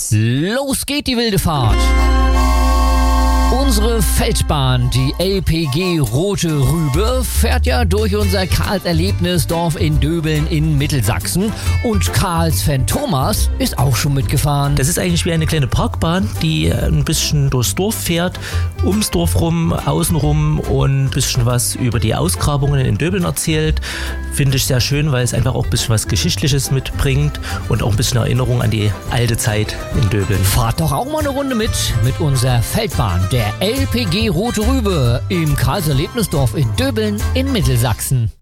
Los geht die wilde Fahrt! Unsere Feldbahn, die LPG Rote Rübe, fährt ja durch unser Karls-Erlebnisdorf in Döbeln in Mittelsachsen. Und Karls-Fan Thomas ist auch schon mitgefahren. Das ist eigentlich wie eine kleine Parkbahn, die ein bisschen durchs Dorf fährt, ums Dorf rum, außenrum und ein bisschen was über die Ausgrabungen in Döbeln erzählt. Finde ich sehr schön, weil es einfach auch ein bisschen was Geschichtliches mitbringt und auch ein bisschen Erinnerung an die alte Zeit in Döbeln. Fahrt doch auch mal eine Runde mit unserer Feldbahn, der LPG Rote Rübe im Karls-Erlebnisdorf in Döbeln in Mittelsachsen.